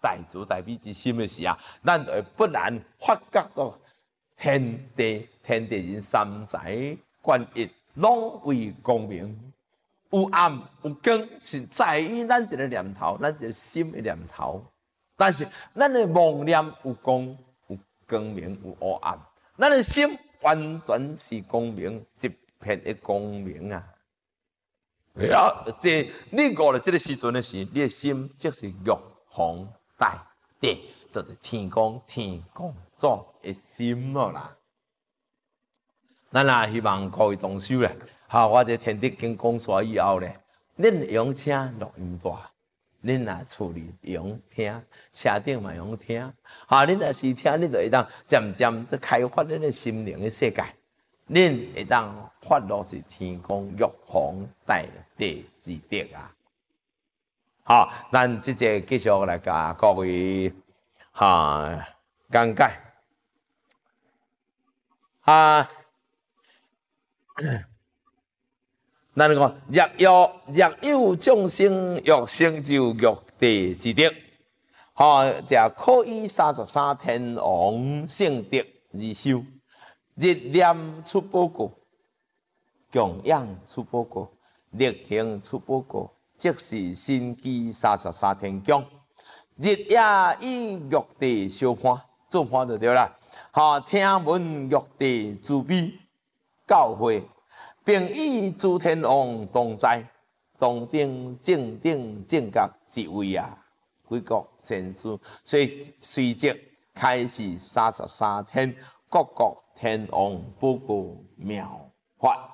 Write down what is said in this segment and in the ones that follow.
大慈大悲之心的时啊，咱就会不然发觉到天地人三才观一，拢为光明。有暗有光，是在于咱一个念头，咱一个心的念头。但是咱的妄念有光有光明，有黑暗。咱的心完全是光明，一片的光明啊！这你悟了这个时阵的时，你的心即是玉皇大帝，就是天公祖的心了啦。咱也希望各位同修咧，我这天地经讲煞以后咧，恁会用听录音带，恁也厝里用听，车顶嘛用听，恁若是听，恁就会当渐渐在开发恁的心灵的世界，恁会当发落是天公玉皇大帝之德啊！好，咱即个继续来甲各位讲解咱讲若有众生欲成就玉帝之德，则可以33天王圣德而修，日念出报告，供养出报告，力行出报告，即是心机33天宫，日夜以玉帝相伴，做伴就对啦。听闻玉帝慈悲教诲，并以诸天王同在，当顶正顶正觉之位啊！几国先师，所以随即开始33天各国天王报告妙法。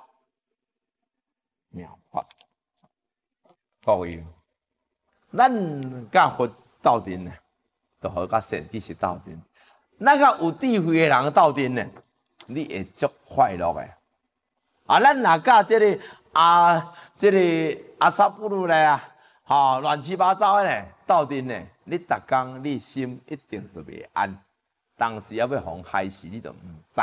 各位，咱甲佛斗阵呢，就好甲善知识斗阵。咱甲有智慧的人斗阵呢，你会足快乐的。咱若甲这个阿萨布鲁呢乱七八糟的呢斗阵呢，你逐工你心一定就袂安，当时要互害死你就唔知。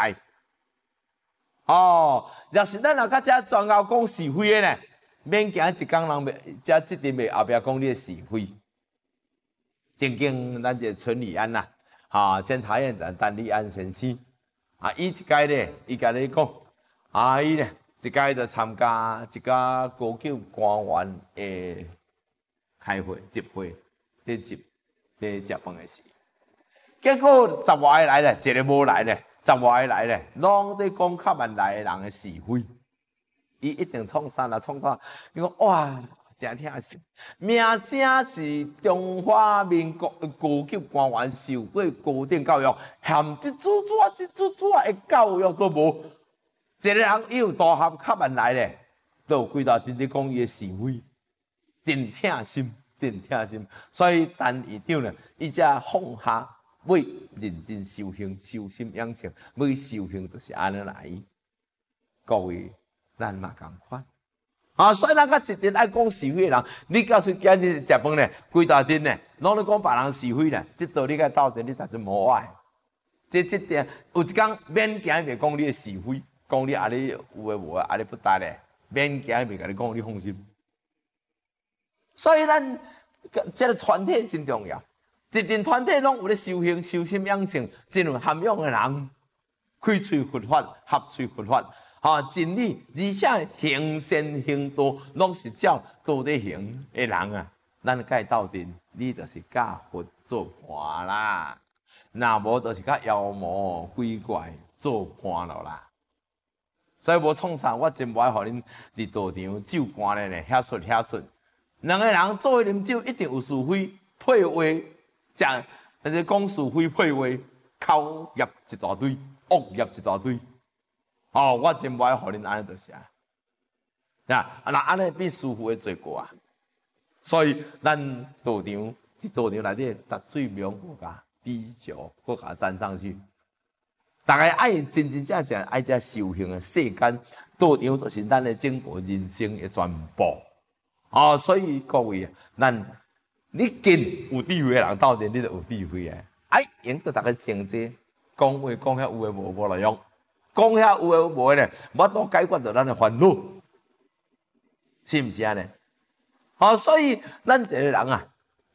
若是咱若甲遮专熬讲是非的呢，免惊一工人遮即阵袂后壁讲你的是非。曾经咱这村里安呐，监察院长单立安先生，伊一届咧，伊甲你讲，伊咧一届就参加一个高级官员的开会集会，在食饭的时，结果10外个来咧，一个无来咧，10外个来咧，拢在讲较万来的人的是非，伊一定创啥啦？创啥？伊讲哇！真疼心，名声是中华民国高级官员，受过高等教育，含一珠的教育都无。一个人伊有大学较万来咧，都有几大真伫讲伊的是非，真疼心，真疼心。所以陈院长呢，伊才放下，要认真修行，修心养性，要修行就是安尼来。各位，咱嘛共款。所以咱甲一定爱讲是非的人，你假使今日食饭咧，规大阵咧，拢咧讲别人是非咧，即道你甲斗阵，你才真无爱。即点有一天免惊伊袂讲你的是非，讲你阿里有诶无诶，阿里不搭咧，免惊伊袂甲你讲，你放心。所以咱即个团体真重要，一定团体拢有咧修行、修心养性，真有涵养诶人，开喙佛法，合喙佛法。真理，而且行善行道，拢是照道理行的人啊。咱甲伊斗阵，你就是甲佛做伴啦。若无，就是甲妖魔鬼怪做伴咯啦。所以无创啥，我真无爱互恁伫道场酒馆咧呢，遐说。两个人做一啉酒，一定有是非配话，讲是非配话，口业一大堆，恶业一大堆。我真无爱互恁安尼就是啊，那安尼比师傅的罪过啊。所以咱道场内底达最名国家比较国家站上去，大家爱真正爱遮修行的世间，道场就是咱的整个人生的全部。所以各位啊，你跟有智慧的人斗阵，你就有智慧啊。用到大家静坐，讲话讲遐有诶无路用。讲遐有诶无诶咧，无都解决到咱诶烦恼，是毋是安尼？所以咱一个人啊，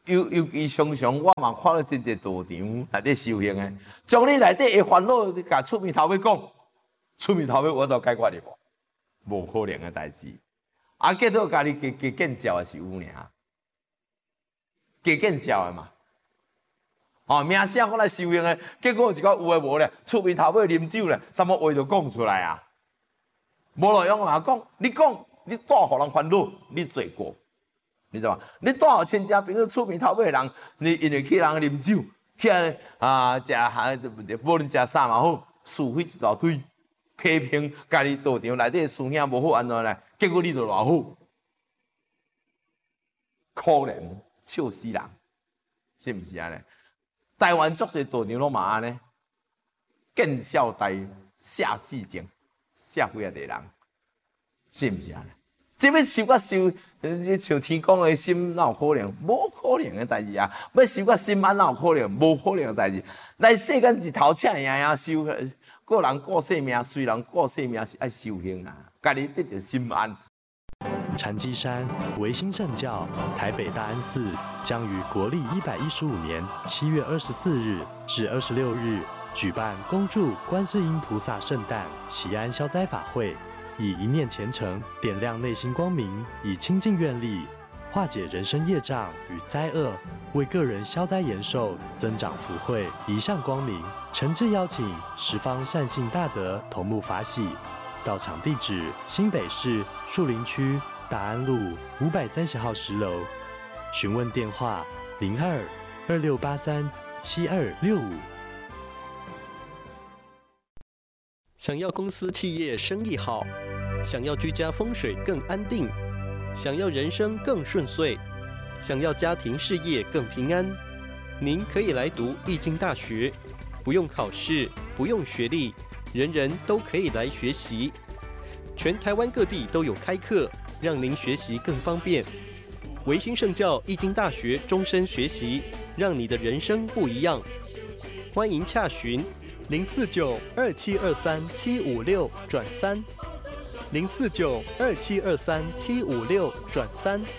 尤其常常我嘛看到真侪道场内底修行的，将你内底的烦恼，你甲出面头尾讲，出面头尾我都解决哩无？无可能的代志。啊，结果家己加见笑的是有尔，加见笑的嘛。哦，名声我来修行的，结果一个有诶无咧，出面头尾啉酒咧，什么话都讲出来啊。无路用嘛讲，你讲你带互人烦恼，你罪过。你知道吗？你带互亲戚朋友出面头尾人，你因为去人啉酒，去食无论食啥嘛好，是非一大堆，批评家己道场内底师兄无好安怎咧？结果你就偌好，可怜笑死人，是毋是安尼？台湾足侪道场拢嘛安尼，见笑台下世情，社会啊的人，是毋是安尼？即要修甲修，像天公的心，哪有可能？无可能的代志啊！要修甲心安，哪有可能？无可能的代志。咱世间一头赤呀修，个人过性命，虽然过性命是爱修行啊，家己得到心安。 禅机山维新圣教台北大安寺将于国历115年7月24日至26日举办恭祝观世音菩萨圣诞祈安消灾法会。以一念虔诚点亮内心光明，以清净愿力化解人生业障与灾厄，为个人消灾延寿、增长福慧、一向光明。诚挚邀请十方善信大德同沐法喜。到场地址：新北市树林区大安路530号10楼。询问电话：02-2683-7265。想要公司企业生意好，想要居家风水更安定，想要人生更顺遂，想要家庭事业更平安，您可以来读易经大学，不用考试，不用学历，人人都可以来学习。全台湾各地都有开课，让您学习更方便。维新圣教易经大学终身学习，让你的人生不一样。欢迎洽询049-2723-756-3，049-2723-756-3。